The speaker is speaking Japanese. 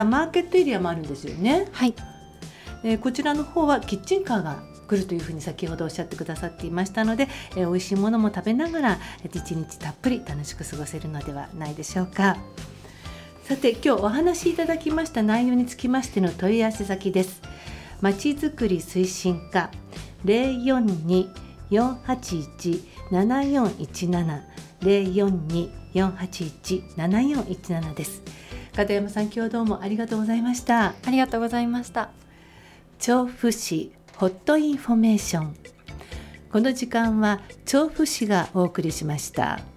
マーケットエリアもあるんですよね。 はい、 こちらの方はキッチンカーが来るというふうに先ほどおっしゃってくださっていましたので、美味しいものも食べながら一日たっぷり楽しく過ごせるのではないでしょうか。さて、今日お話しいただきました内容につきましての問い合わせ先です。まちづくり推進課 042-481-7417 042-481-7417 です。片山さん、今日どうもありがとうございました。 ありがとうございました。 調布市ホットインフォメーション、この時間は調布市がお送りしました。